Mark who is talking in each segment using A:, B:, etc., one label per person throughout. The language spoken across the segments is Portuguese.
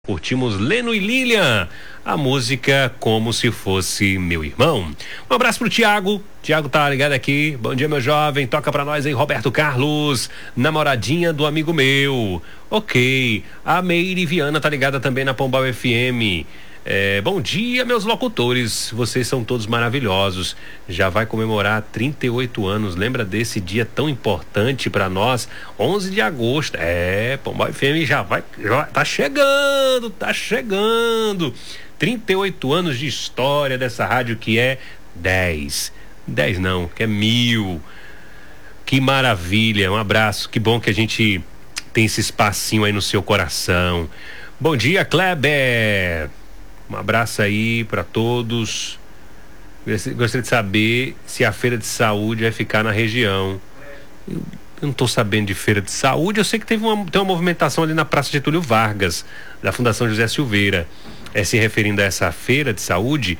A: Curtimos Leno e Lilian, a música Como Se Fosse Meu Irmão. Um abraço pro Tiago tá ligado aqui. Bom dia, meu jovem, toca pra nós aí, Roberto Carlos, namoradinha do amigo meu. Ok, a Meire Viana tá ligada também na Pombal FM. Bom dia, meus locutores, vocês são todos maravilhosos. Já vai comemorar 38 anos, lembra desse dia tão importante pra nós? 11 de agosto, Pombal FM já tá chegando. 38 anos de história dessa rádio que é 10 não, que é 1000. Que maravilha, um abraço, que bom que a gente tem esse espacinho aí no seu coração. Bom dia, Kleber. Um abraço aí para todos. Gostaria de saber se a feira de saúde vai ficar na região. Eu não estou sabendo de feira de saúde. Eu sei que tem uma movimentação ali na Praça Getúlio Vargas, da Fundação José Silveira. Se referindo a essa feira de saúde,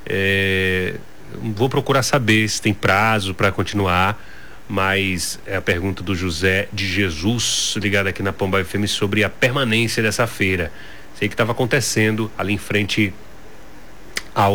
A: vou procurar saber se tem prazo para continuar. Mas é a pergunta do José de Jesus, ligado aqui na Pombal FM, sobre a permanência dessa feira. Sei que estava acontecendo ali em frente ao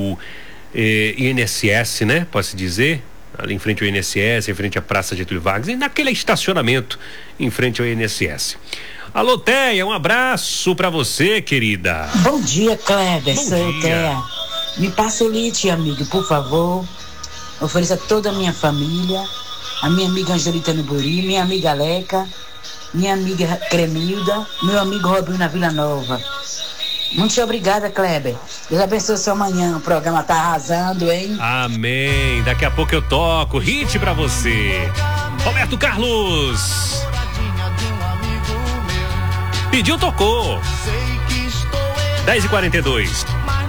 A: INSS, né? Pode-se dizer? Ali em frente ao INSS, em frente à Praça Getúlio Vargas, e naquele estacionamento em frente ao INSS. Alô, Teia, um abraço pra você, querida.
B: Bom dia, Kleber. Sou Teia. Me passa o lite, amigo, por favor. Ofereço a toda a minha família, a minha amiga Angelita Nuburi, minha amiga Leca, minha amiga Cremilda, meu amigo Robinho na Vila Nova. Muito obrigada, Kleber. Deus abençoe seu amanhã. O programa tá arrasando, hein?
A: Amém. Daqui a pouco eu toco hit pra você. Roberto Carlos. Pediu, tocou. 10h42.